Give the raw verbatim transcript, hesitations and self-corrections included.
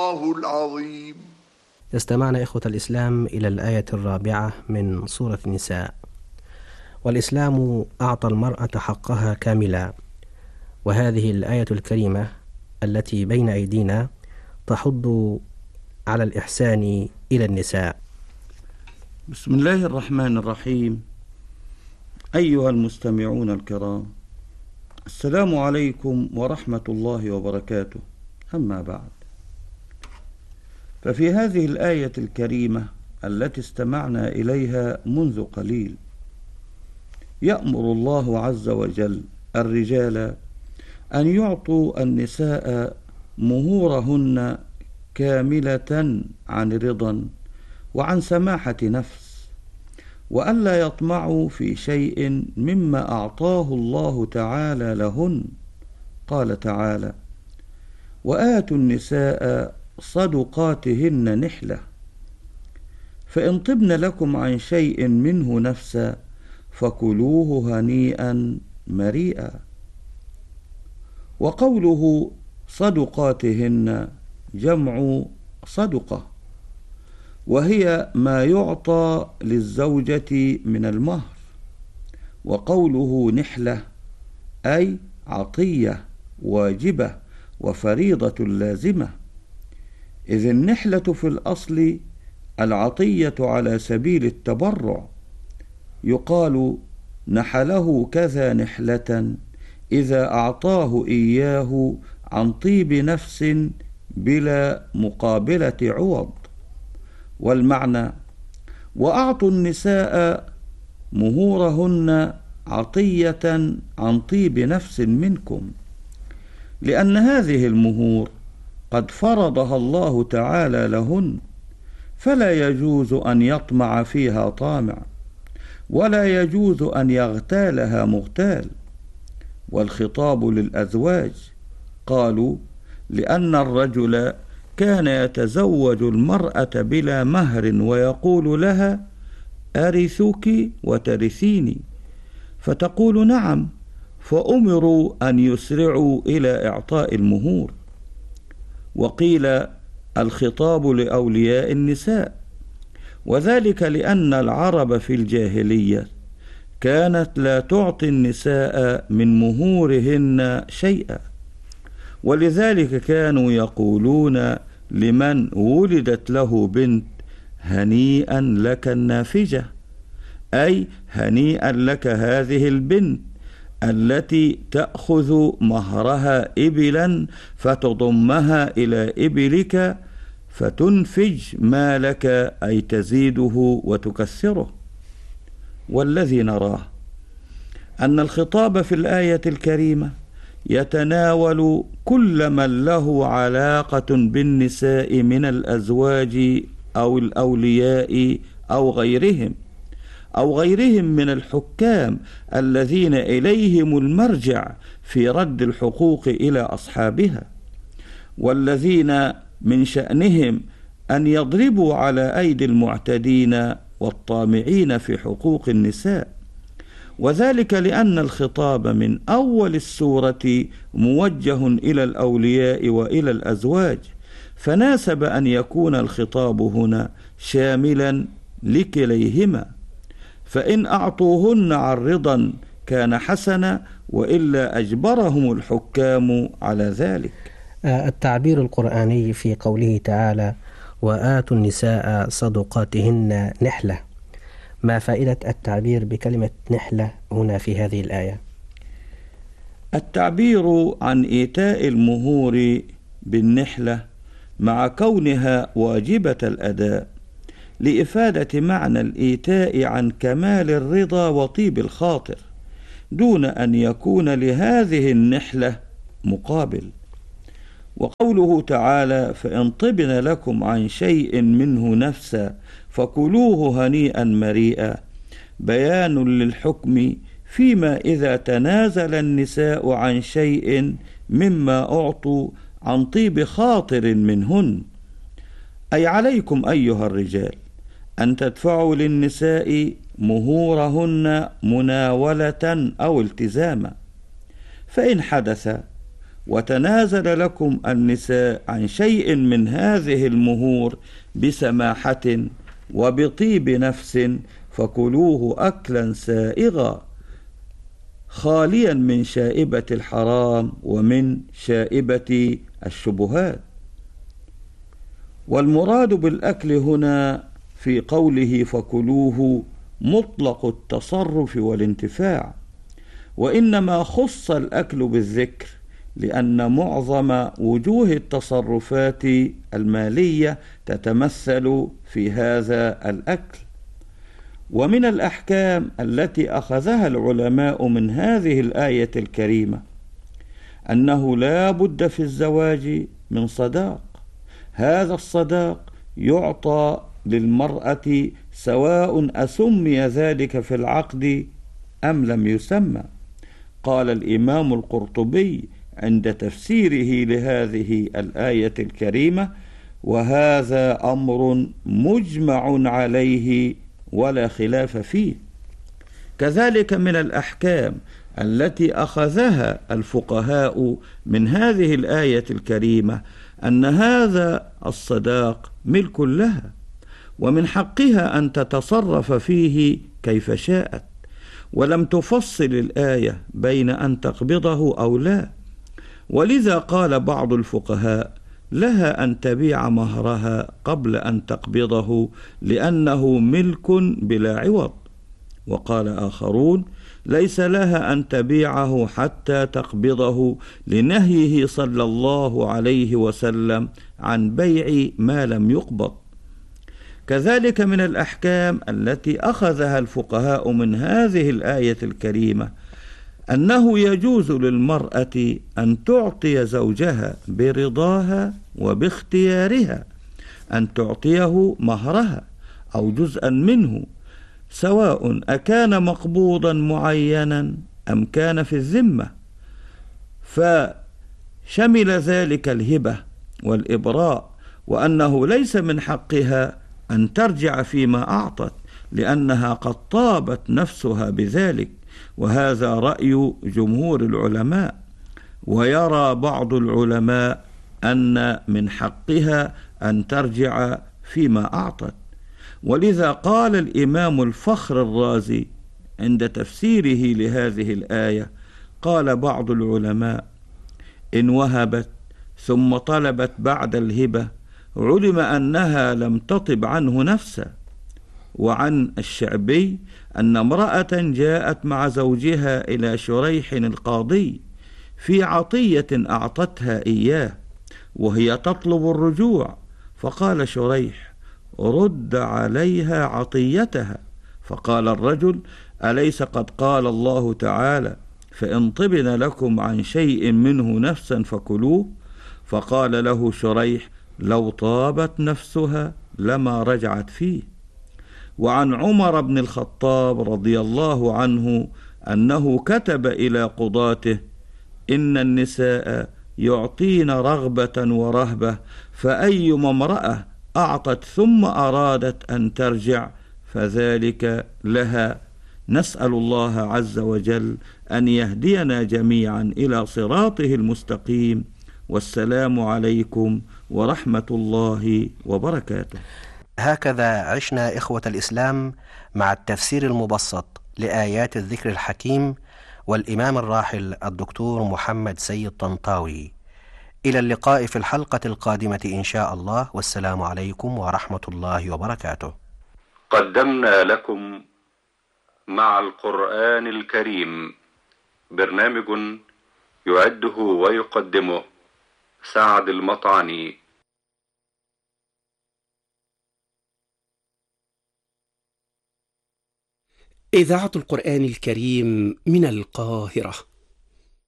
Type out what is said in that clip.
الله العظيم. استمعنا إخوة الإسلام إلى الآية الرابعة من سورة النساء. والإسلام أعطى المرأة حقها كاملا، وهذه الآية الكريمة التي بين أيدينا تحض على الإحسان إلى النساء. بسم الله الرحمن الرحيم. أيها المستمعون الكرام، السلام عليكم ورحمة الله وبركاته. أما بعد، ففي هذه الآية الكريمة التي استمعنا إليها منذ قليل يأمر الله عز وجل الرجال أن يعطوا النساء مهورهن كاملة عن رضا وعن سماحة نفس، وألا يطمعوا في شيء مما أعطاه الله تعالى لهن. قال تعالى: وآتوا النساء صدقاتهن نحلة، فإن طبن لكم عن شيء منه نفسا فكلوه هنيئا مريئا. وقوله صدقاتهن جمع صدقة، وهي ما يعطى للزوجة من المهر. وقوله نحلة أي عطية واجبة وفريضة لازمة، إذ النحلة في الأصل العطية على سبيل التبرع، يقال نحله كذا نحلة إذا أعطاه إياه عن طيب نفس بلا مقابلة عوض. والمعنى: وأعطوا النساء مهورهن عطية عن طيب نفس منكم، لأن هذه المهور قد فرضها الله تعالى لهن، فلا يجوز أن يطمع فيها طامع، ولا يجوز أن يغتالها مغتال. والخطاب للأزواج، قالوا لأن الرجل كان يتزوج المرأة بلا مهر ويقول لها: أرثك وترثيني، فتقول نعم، فأمروا أن يسرعوا إلى إعطاء المهور. وقيل الخطاب لأولياء النساء، وذلك لأن العرب في الجاهلية كانت لا تعطي النساء من مهورهن شيئا، ولذلك كانوا يقولون لمن ولدت له بنت: هنيئا لك النافجة، أي هنيئا لك هذه البنت التي تأخذ مهرها إبلا فتضمها إلى إبلك فتنفج مالك، أي تزيده وتكثره. والذي نراه أن الخطاب في الآية الكريمة يتناول كل من له علاقة بالنساء من الأزواج أو الأولياء أو غيرهم أو غيرهم من الحكام الذين إليهم المرجع في رد الحقوق إلى أصحابها، والذين من شأنهم أن يضربوا على أيدي المعتدين والطامعين في حقوق النساء. وذلك لأن الخطاب من أول السورة موجه إلى الأولياء وإلى الأزواج، فناسب أن يكون الخطاب هنا شاملا لكليهما، فإن أعطوهن عن رضا كان حسنا، وإلا أجبرهم الحكام على ذلك. التعبير القرآني في قوله تعالى: وآتوا النساء صدقاتهن نحلة، ما فائدة التعبير بكلمة نحلة هنا في هذه الآية؟ التعبير عن إيتاء المهور بالنحلة مع كونها واجبة الأداء لإفادة معنى الإيتاء عن كمال الرضا وطيب الخاطر، دون أن يكون لهذه النحلة مقابل. وقوله تعالى: فإن طبن لكم عن شيء منه نفسا فكلوه هنيئا مريئا، بيان للحكم فيما إذا تنازل النساء عن شيء مما أعطوا عن طيب خاطر منهن، أي عليكم أيها الرجال أن تدفعوا للنساء مهورهن مناولة أو التزاما، فإن حدث وتنازل لكم النساء عن شيء من هذه المهور بسماحة وبطيب نفس فكلوه أكلا سائغا خاليا من شائبة الحرام ومن شائبة الشبهات. والمراد بالأكل هنا في قوله فكلوه مطلق التصرف والانتفاع، وإنما خص الأكل بالذكر لأن معظم وجوه التصرفات المالية تتمثل في هذا الأكل. ومن الأحكام التي أخذها العلماء من هذه الآية الكريمة أنه لا بد في الزواج من صداق. هذا الصداق يعطى للمرأة سواء أسمي ذلك في العقد أم لم يسمى. قال الإمام القرطبي عند تفسيره لهذه الآية الكريمة: وهذا أمر مجمع عليه ولا خلاف فيه. كذلك من الأحكام التي أخذها الفقهاء من هذه الآية الكريمة أن هذا الصداق ملك لها، ومن حقها أن تتصرف فيه كيف شاءت، ولم تفصل الآية بين أن تقبضه أو لا. ولذا قال بعض الفقهاء: لها أن تبيع مهرها قبل أن تقبضه لأنه ملك بلا عوض. وقال آخرون: ليس لها أن تبيعه حتى تقبضه لنهيه صلى الله عليه وسلم عن بيع ما لم يقبض. كذلك من الأحكام التي أخذها الفقهاء من هذه الآية الكريمة أنه يجوز للمرأة أن تعطي زوجها برضاها وباختيارها أن تعطيه مهرها أو جزءا منه، سواء أكان مقبوضا معينا أم كان في الذمة، فشمل ذلك الهبة والإبراء، وأنه ليس من حقها أن ترجع فيما أعطت لأنها قد طابت نفسها بذلك، وهذا رأي جمهور العلماء. ويرى بعض العلماء أن من حقها أن ترجع فيما أعطت. ولذا قال الإمام الفخر الرازي عند تفسيره لهذه الآية، قال بعض العلماء: إن وهبت ثم طلبت بعد الهبة علم أنها لم تطب عنه نفسا. وعن الشعبي أن امرأة جاءت مع زوجها إلى شريح القاضي في عطية أعطتها إياه وهي تطلب الرجوع، فقال شريح: رد عليها عطيتها. فقال الرجل: أليس قد قال الله تعالى: فإن طبن لكم عن شيء منه نفسا فكلوه؟ فقال له شريح: لو طابت نفسها لما رجعت فيه. وعن عمر بن الخطاب رضي الله عنه أنه كتب إلى قضاته: إن النساء يعطين رغبة ورهبة، فأيما امرأة أعطت ثم أرادت أن ترجع فذلك لها. نسأل الله عز وجل أن يهدينا جميعا إلى صراطه المستقيم. والسلام عليكم ورحمة الله وبركاته. هكذا عشنا إخوة الإسلام مع التفسير المبسط لآيات الذكر الحكيم والإمام الراحل الدكتور محمد سيد طنطاوي. إلى اللقاء في الحلقة القادمة إن شاء الله، والسلام عليكم ورحمة الله وبركاته. قدمنا لكم مع القرآن الكريم برنامج يعده ويقدمه سعد المطعني. إذاعة القرآن الكريم من القاهرة.